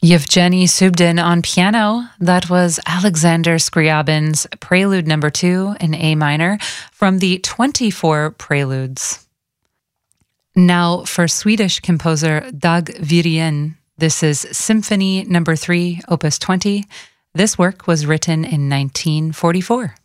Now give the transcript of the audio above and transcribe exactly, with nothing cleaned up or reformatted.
Yevgeny Subdin on piano. That was Alexander Scriabin's Prelude Number Two in A minor from the twenty-four Preludes. Now for Swedish composer Dag Wirén, this is Symphony Number Three, Opus twenty. This work was written in nineteen forty-four.